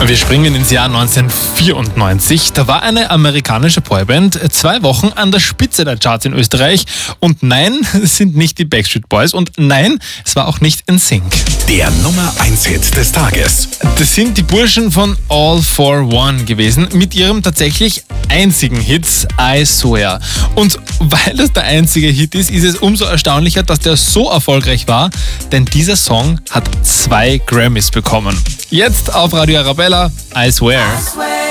Wir springen ins Jahr 1994. Da war eine amerikanische Boyband 2 Wochen an der Spitze der Charts in Österreich. Und nein, es sind nicht die Backstreet Boys. Und nein, es war auch nicht NSYNC. Der Nummer 1 Hit des Tages. Das sind die Burschen von All for One gewesen. Mit ihrem tatsächlich einzigen Hit, I Swear. Und weil das der einzige Hit ist, ist es umso erstaunlicher, dass der so erfolgreich war. Denn dieser Song hat 2 Grammys bekommen. Jetzt auf Radio Arabella, I Swear.